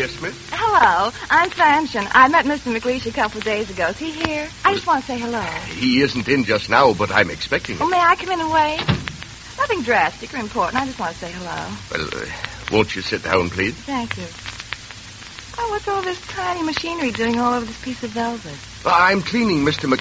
Yes, miss? Hello, I'm Fanchon. I met Mr. McLeish a couple of days ago. Is he here? I just want to say hello. He isn't in just now, but I'm expecting him. Oh, may I come in and wait? Nothing drastic or important. I just want to say hello. Well, won't you sit down, please? Thank you. Oh, what's all this tiny machinery doing all over this piece of velvet? I'm cleaning Mr.